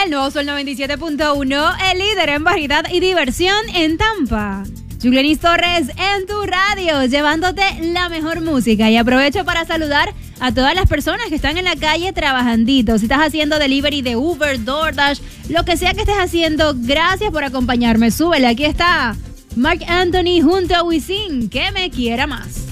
El nuevo Sol 97.1, el líder en variedad y diversión en Tampa. Julianis Torres en tu radio, llevándote la mejor música. Y aprovecho para saludar a todas las personas que están en la calle trabajandito. Si estás haciendo delivery de Uber, DoorDash, lo que sea que estés haciendo, gracias por acompañarme. Súbele, aquí está Marc Anthony junto a Wisin, que me quiera más.